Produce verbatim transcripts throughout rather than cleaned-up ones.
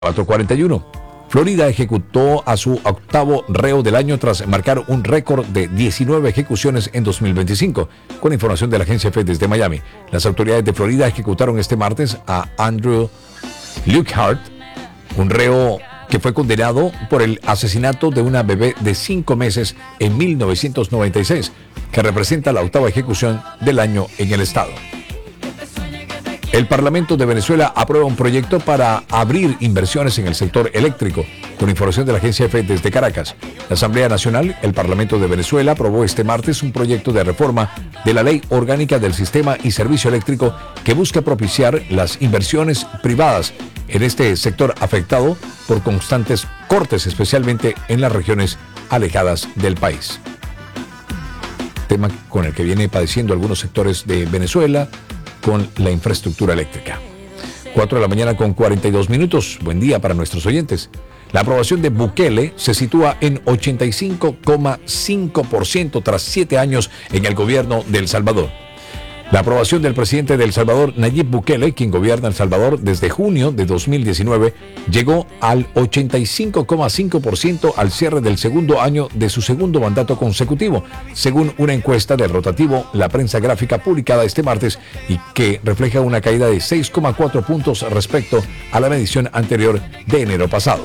cuatro cuarenta y uno. Florida ejecutó a su octavo reo del año tras marcar un récord de diecinueve ejecuciones en dos mil veinticinco. Con información de la agencia F desde Miami, las autoridades de Florida ejecutaron este martes a Andrew Lockhart, un reo que fue condenado por el asesinato de una bebé de cinco meses en mil novecientos noventa y seis, que representa la octava ejecución del año en el estado. El Parlamento de Venezuela aprueba un proyecto para abrir inversiones en el sector eléctrico. Con información de la agencia F desde Caracas, la Asamblea Nacional, el Parlamento de Venezuela, aprobó este martes un proyecto de reforma de la Ley Orgánica del Sistema y Servicio Eléctrico que busca propiciar las inversiones privadas en este sector afectado por constantes cortes, especialmente en las regiones alejadas del país. Tema con el que viene padeciendo algunos sectores de Venezuela con la infraestructura eléctrica. cuatro de la mañana con cuarenta y dos minutos. Buen día para nuestros oyentes. La aprobación de Bukele se sitúa en ochenta y cinco coma cinco por ciento tras siete años en el gobierno de El Salvador. La aprobación del presidente de El Salvador, Nayib Bukele, quien gobierna El Salvador desde junio de dos mil diecinueve, llegó al ochenta y cinco coma cinco por ciento al cierre del segundo año de su segundo mandato consecutivo, según una encuesta del rotativo La Prensa Gráfica publicada este martes y que refleja una caída de seis coma cuatro puntos respecto a la medición anterior de enero pasado.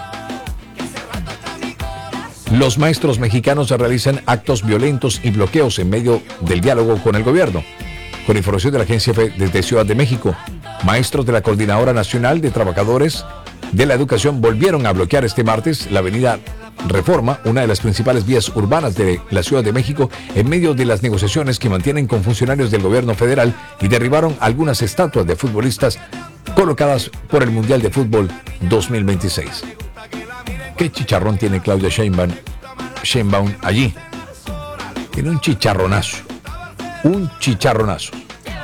Los maestros mexicanos realizan actos violentos y bloqueos en medio del diálogo con el gobierno. Con información de la agencia F desde Ciudad de México, maestros de la Coordinadora Nacional de Trabajadores de la Educación volvieron a bloquear este martes la avenida Reforma, una de las principales vías urbanas de la Ciudad de México, en medio de las negociaciones que mantienen con funcionarios del gobierno federal, y derribaron algunas estatuas de futbolistas colocadas por el Mundial de Fútbol dos mil veintiséis. ¿Qué chicharrón tiene Claudia Sheinbaum, Sheinbaum allí? Tiene un chicharronazo. Un chicharronazo.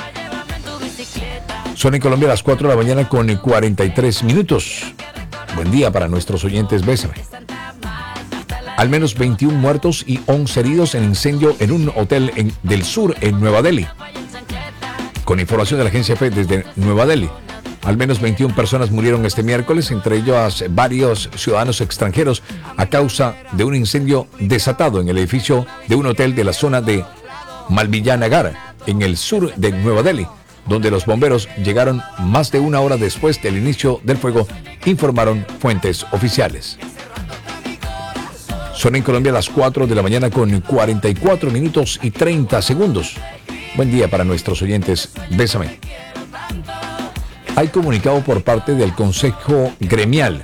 Son en Colombia las cuatro de la mañana con cuarenta y tres minutos. Buen día para nuestros oyentes. Bésame. Al menos veintiún muertos y once heridos en incendio en un hotel en, del sur en Nueva Delhi. Con información de la agencia F desde Nueva Delhi. Al menos veintiún personas murieron este miércoles, entre ellos varios ciudadanos extranjeros, a causa de un incendio desatado en el edificio de un hotel de la zona de Malvillanagar, en el sur de Nueva Delhi, donde los bomberos llegaron más de una hora después del inicio del fuego, informaron fuentes oficiales. Son en Colombia las cuatro de la mañana con cuarenta y cuatro minutos y treinta segundos. Buen día para nuestros oyentes. Bésame. Hay comunicado por parte del Consejo Gremial.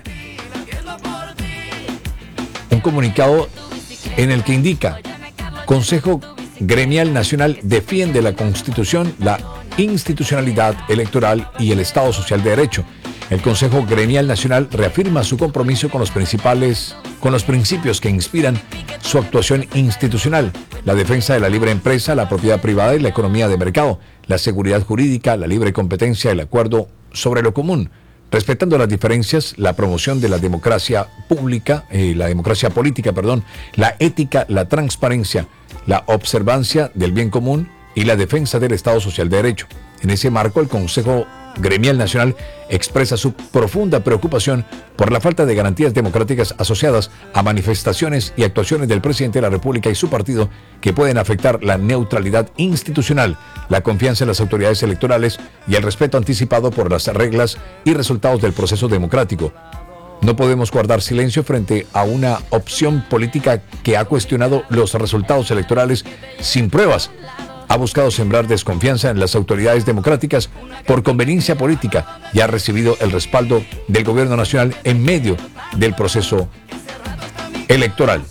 Un comunicado en el que indica: Consejo Gremial Nacional defiende la Constitución, la institucionalidad electoral y el Estado Social de Derecho. El Consejo Gremial Nacional reafirma su compromiso con los principales, con los principios que inspiran su actuación institucional: la defensa de la libre empresa, la propiedad privada y la economía de mercado, la seguridad jurídica, la libre competencia, el acuerdo sobre lo común, respetando las diferencias, la promoción de la democracia pública, eh, la democracia política, perdón, la ética, la transparencia, la observancia del bien común y la defensa del Estado Social de Derecho. En ese marco, el Consejo Gremial Nacional expresa su profunda preocupación por la falta de garantías democráticas asociadas a manifestaciones y actuaciones del presidente de la República y su partido que pueden afectar la neutralidad institucional, la confianza en las autoridades electorales y el respeto anticipado por las reglas y resultados del proceso democrático. No podemos guardar silencio frente a una opción política que ha cuestionado los resultados electorales sin pruebas. Ha buscado sembrar desconfianza en las autoridades democráticas por conveniencia política y ha recibido el respaldo del gobierno nacional en medio del proceso electoral.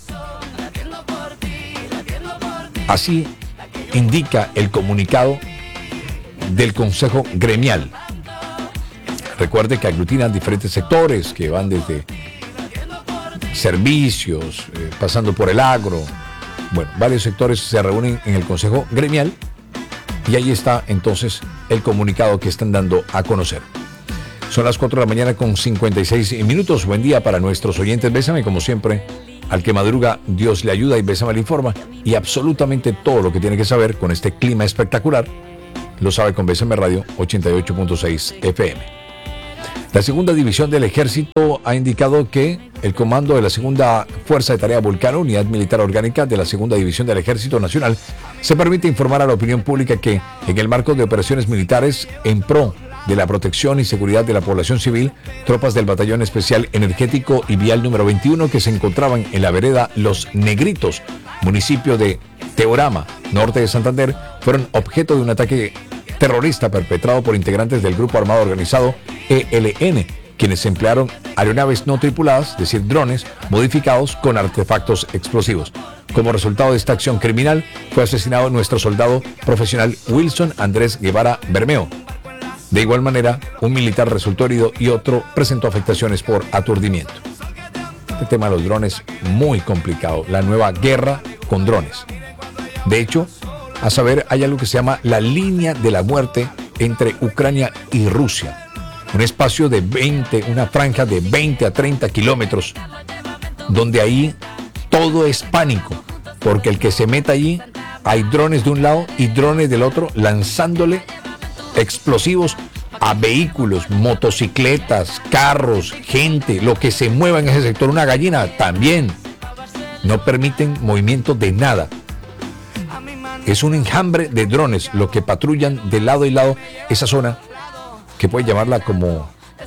Así indica el comunicado del Consejo Gremial. Recuerde que aglutinan diferentes sectores que van desde servicios, eh, pasando por el agro. Bueno, varios sectores se reúnen en el Consejo Gremial y ahí está entonces el comunicado que están dando a conocer. Son las cuatro de la mañana con cincuenta y seis minutos. Buen día para nuestros oyentes. Bésame, como siempre, al que madruga, Dios le ayuda, y Bésame le informa. Y absolutamente todo lo que tiene que saber con este clima espectacular lo sabe con Bésame Radio ochenta y ocho punto seis F M. La segunda división del ejército ha indicado que el comando de la segunda Fuerza de Tarea Vulcano, unidad militar orgánica de la segunda división del Ejército Nacional, se permite informar a la opinión pública que, en el marco de operaciones militares en pro de la protección y seguridad de la población civil, tropas del Batallón Especial Energético y Vial número veintiuno que se encontraban en la vereda Los Negritos, municipio de Teorama, norte de Santander, fueron objeto de un ataque terrorista perpetrado por integrantes del grupo armado organizado E L N, quienes emplearon aeronaves no tripuladas, es decir, drones, modificados con artefactos explosivos. Como resultado de esta acción criminal, fue asesinado nuestro soldado profesional Wilson Andrés Guevara Bermeo. De igual manera, un militar resultó herido y otro presentó afectaciones por aturdimiento. Este tema de los drones, muy complicado, la nueva guerra con drones. De hecho, a saber, hay algo que se llama la línea de la muerte entre Ucrania y Rusia. Un espacio de veinte, una franja de veinte a treinta kilómetros, donde ahí todo es pánico, porque el que se meta allí, hay drones de un lado y drones del otro lanzándole explosivos a vehículos, motocicletas, carros, gente, lo que se mueva en ese sector. Una gallina también. No permiten movimiento de nada. Es un enjambre de drones lo que patrullan de lado y lado esa zona, que puede llamarla como...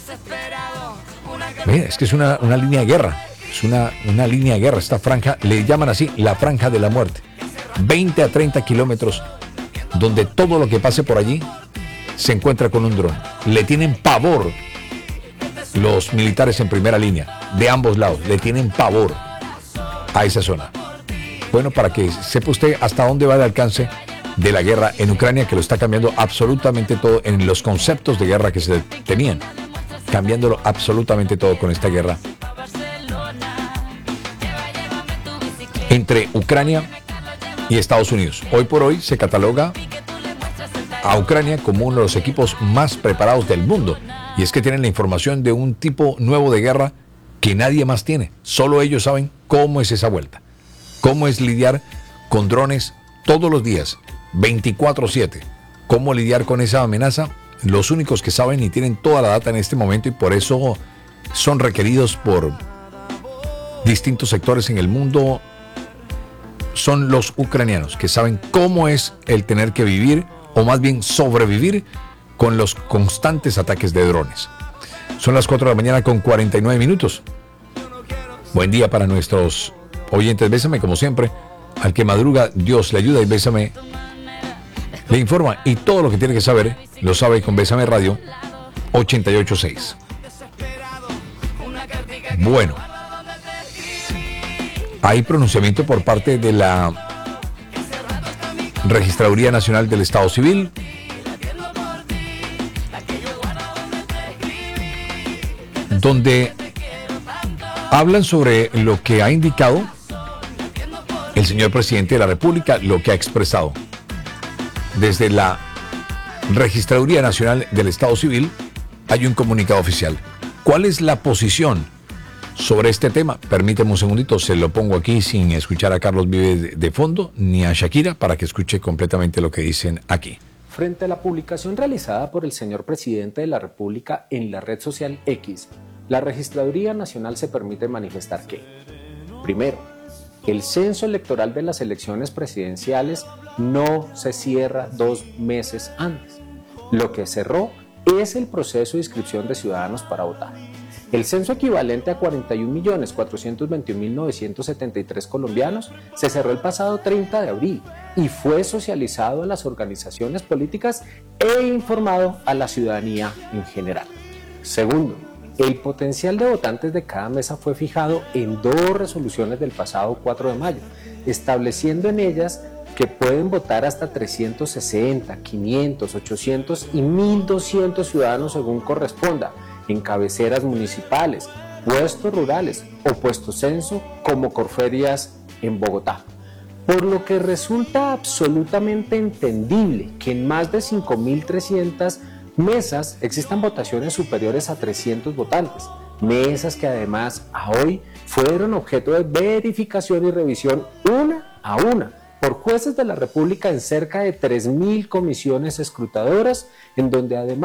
Mira, es que es una, una línea de guerra. Es una, una línea de guerra. Esta franja, le llaman así, la franja de la muerte. veinte a treinta kilómetros, donde todo lo que pase por allí se encuentra con un dron. Le tienen pavor los militares en primera línea, de ambos lados. Le tienen pavor a esa zona. Bueno, para que sepa usted hasta dónde va el alcance de la guerra en Ucrania, que lo está cambiando absolutamente todo en los conceptos de guerra que se tenían. Cambiándolo absolutamente todo con esta guerra entre Ucrania y Estados Unidos. Hoy por hoy se cataloga a Ucrania como uno de los equipos más preparados del mundo. Y es que tienen la información de un tipo nuevo de guerra que nadie más tiene. Solo ellos saben cómo es esa vuelta. Cómo es lidiar con drones todos los días, veinticuatro siete. Cómo lidiar con esa amenaza. Los únicos que saben y tienen toda la data en este momento, y por eso son requeridos por distintos sectores en el mundo, son los ucranianos, que saben cómo es el tener que vivir, o más bien sobrevivir, con los constantes ataques de drones. Son las cuatro de la mañana con cuarenta y nueve minutos. Buen día para nuestros oyentes. Bésame, como siempre, al que madruga, Dios le ayuda, y Bésame le informa, y todo lo que tiene que saber lo sabe con Bésame Radio ochenta y ocho punto seis. Bueno, hay pronunciamiento por parte de la Registraduría Nacional del Estado Civil, donde hablan sobre lo que ha indicado el señor presidente de la República, lo que ha expresado. Desde la Registraduría Nacional del Estado Civil hay un comunicado oficial. ¿Cuál es la posición sobre este tema? Permíteme un segundito, se lo pongo aquí sin escuchar a Carlos Vives de fondo, ni a Shakira, para que escuche completamente lo que dicen aquí. Frente a la publicación realizada por el señor presidente de la República en la red social X, la Registraduría Nacional se permite manifestar que, primero, el censo electoral de las elecciones presidenciales no se cierra dos meses antes. Lo que cerró es el proceso de inscripción de ciudadanos para votar. El censo equivalente a cuarenta y un millones cuatrocientos veintiún mil novecientos setenta y tres colombianos se cerró el pasado treinta de abril y fue socializado a las organizaciones políticas e informado a la ciudadanía en general. Segundo, el potencial de votantes de cada mesa fue fijado en dos resoluciones del pasado cuatro de mayo, estableciendo en ellas que pueden votar hasta trescientos sesenta, quinientos, ochocientos y mil doscientos ciudadanos según corresponda, en cabeceras municipales, puestos rurales o puestos censo como Corferias en Bogotá. Por lo que resulta absolutamente entendible que en más de cinco mil trescientas mesas existan votaciones superiores a trescientos votantes, mesas que además a hoy fueron objeto de verificación y revisión una a una por jueces de la República en cerca de tres mil comisiones escrutadoras, en donde además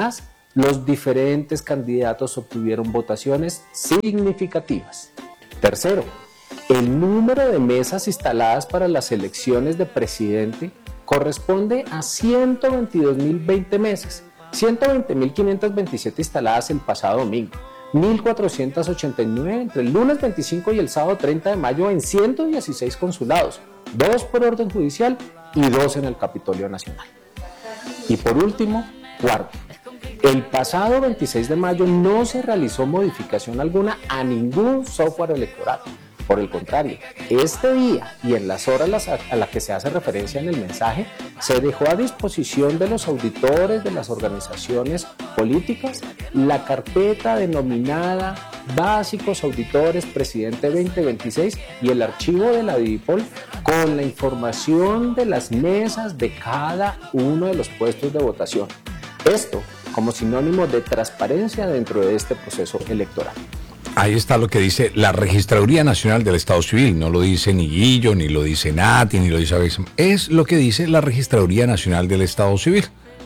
los diferentes candidatos obtuvieron votaciones significativas. Tercero, el número de mesas instaladas para las elecciones de presidente corresponde a ciento veintidós mil veinte mesas, ciento veinte mil quinientas veintisiete instaladas el pasado domingo, mil cuatrocientos ochenta y nueve entre el lunes veinticinco y el sábado treinta de mayo en ciento dieciséis consulados, dos por orden judicial y dos en el Capitolio Nacional. Y por último, cuarto, el pasado veintiséis de mayo no se realizó modificación alguna a ningún software electoral. Por el contrario, este día y en las horas a las que se hace referencia en el mensaje, se dejó a disposición de los auditores de las organizaciones políticas la carpeta denominada Básicos Auditores Presidente veinte veintiséis y el archivo de la DIPOL con la información de las mesas de cada uno de los puestos de votación. Esto como sinónimo de transparencia dentro de este proceso electoral. Ahí está lo que dice la Registraduría Nacional del Estado Civil. No lo dice ni Guillo, ni lo dice Nati, ni lo dice Abesam. Es lo que dice la Registraduría Nacional del Estado Civil.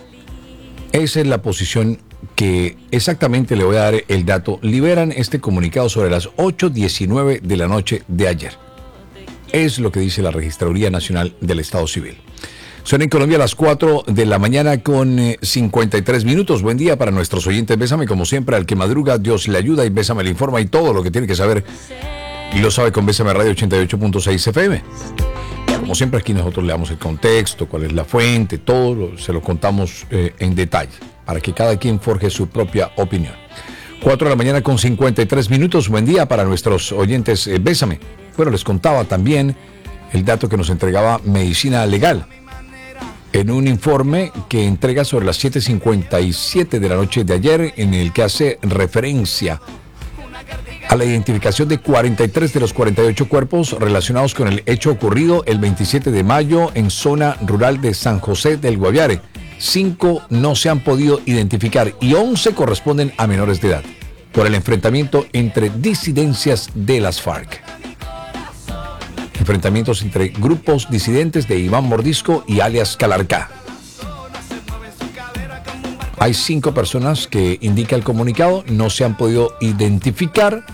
Esa es la posición que exactamente le voy a dar el dato. Liberan este comunicado sobre las ocho diecinueve de la noche de ayer. Es lo que dice la Registraduría Nacional del Estado Civil. Son en Colombia las cuatro de la mañana con eh, cincuenta y tres minutos. Buen día para nuestros oyentes. Bésame como siempre al que madruga. Dios le ayuda y Bésame le informa y todo lo que tiene que saber. Y lo sabe con Bésame Radio ochenta y ocho punto seis F M. Como siempre aquí nosotros le damos el contexto, cuál es la fuente, todo lo, se lo contamos eh, en detalle para que cada quien forje su propia opinión. cuatro de la mañana con cincuenta y tres minutos. Buen día para nuestros oyentes. Eh, Bésame. Bueno, les contaba también el dato que nos entregaba Medicina Legal en un informe que entrega sobre las siete cincuenta y siete de la noche de ayer, en el que hace referencia a la identificación de cuarenta y tres de los cuarenta y ocho cuerpos relacionados con el hecho ocurrido el veintisiete de mayo en zona rural de San José del Guaviare. Cinco no se han podido identificar y once corresponden a menores de edad por el enfrentamiento entre disidencias de las FARC. Enfrentamientos entre grupos disidentes de Iván Mordisco y alias Calarcá. Hay cinco personas que indica el comunicado, no se han podido identificar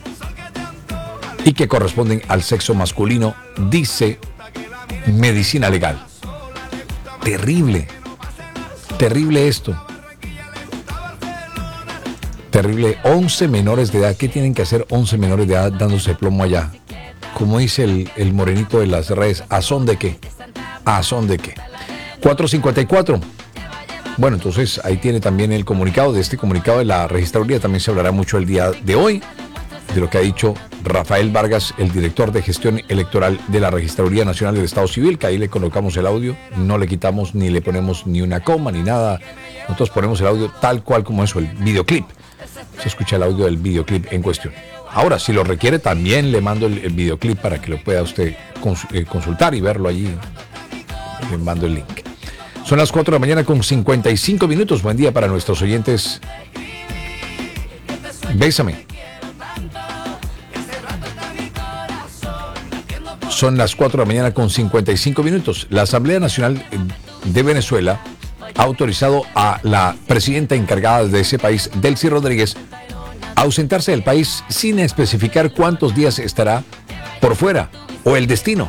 y que corresponden al sexo masculino, dice Medicina Legal. Terrible, terrible esto. Terrible, once menores de edad. ¿Qué tienen que hacer once menores de edad dándose plomo allá? Como dice el, el morenito de las redes, ¿a son de qué? ¿A son de qué? cuatro cincuenta y cuatro. Bueno, entonces ahí tiene también el comunicado. De este comunicado de la registraduría también se hablará mucho el día de hoy, de lo que ha dicho Rafael Vargas, el director de gestión electoral de la Registraduría Nacional del Estado Civil, que ahí le colocamos el audio, no le quitamos ni le ponemos ni una coma ni nada. Nosotros ponemos el audio tal cual como eso, el videoclip. Se escucha el audio del videoclip en cuestión. Ahora, si lo requiere, también le mando el, el videoclip para que lo pueda usted cons- eh, consultar y verlo allí. Le mando el link. Son las cuatro de la mañana con cincuenta y cinco minutos. Buen día para nuestros oyentes. Bésame. Son las cuatro de la mañana con cincuenta y cinco minutos. La Asamblea Nacional de Venezuela ha autorizado a la presidenta encargada de ese país, Delcy Rodríguez, a ausentarse del país sin especificar cuántos días estará por fuera o el destino.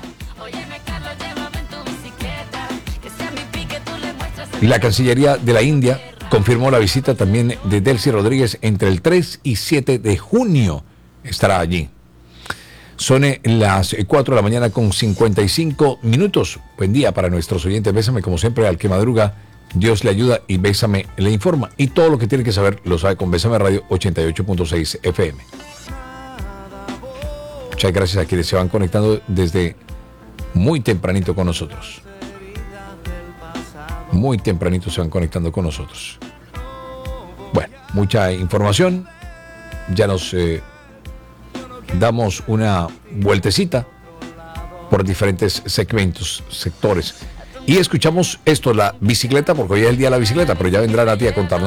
La Cancillería de la India confirmó la visita también de Delcy Rodríguez entre el tres y siete de junio. Estará allí. Son las cuatro de la mañana con cincuenta y cinco minutos. Buen día para nuestros oyentes. Bésame como siempre al que madruga. Dios le ayuda y Bésame le informa. Y todo lo que tiene que saber lo sabe con Bésame Radio ochenta y ocho punto seis F M. Muchas gracias a quienes se van conectando desde muy tempranito con nosotros. Muy tempranito se van conectando con nosotros. Bueno, mucha información. Ya nos eh, damos una vueltecita por diferentes segmentos, sectores. Y escuchamos esto, la bicicleta, porque hoy es el día de la bicicleta, pero ya vendrá Nati a contarnos